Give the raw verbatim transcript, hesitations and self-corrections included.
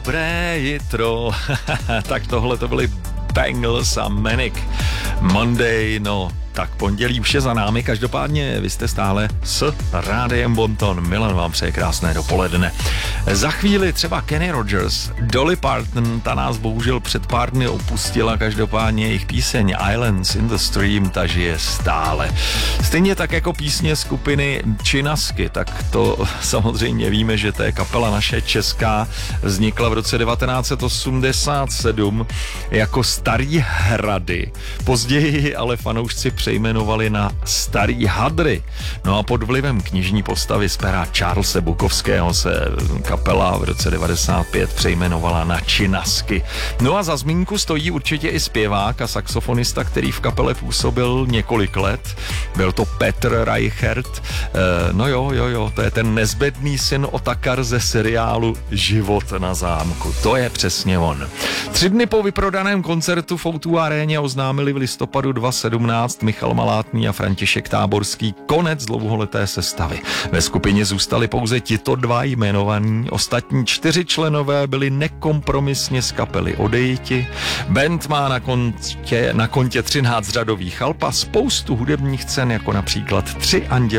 Dobré jitro. Tak tohle to byly Bangles a Manic Monday, no tak pondělí už je za námi, každopádně vy jste stále s Rádiem Bonton. Milan vám přeje krásné dopoledne. Za chvíli třeba Kenny Rogers, Dolly Parton, ta nás bohužel před pár dny opustila, každopádně jejich píseň Islands in the Stream, ta žije stále. Stejně tak jako písně skupiny Činasky, tak to samozřejmě víme, že to je kapela naše česká, vznikla v roce devatenáct set osmdesát sedm jako Starý Hrady. Později ale fanoušci přejmenovali na Starý Hadry. No a pod vlivem knižní postavy z pera Charlese Bukowského se kapela v roce devadesát pět přejmenovala na Činasky. No a za zmínku stojí určitě i zpěvák a saxofonista, který v kapele působil několik let. Byl to Petr Reichert. E, no jo, jo, jo, to je ten nezbedný syn Otakar ze seriálu Život na zámku. To je přesně on. Tři dny po vyprodaném koncertu v O dva aréně oznámili v listopadu dva tisíce sedmnáct Michal Malátný a František Táborský konec dlouholeté sestavy. Ve skupině zůstali pouze tito dva jmenovaní, ostatní čtyři členové byli nekompromisně z kapely odejiti. Band má na kontě, na kontě třináct řadových alb a spoustu hudebních cen, jako například Tři anděli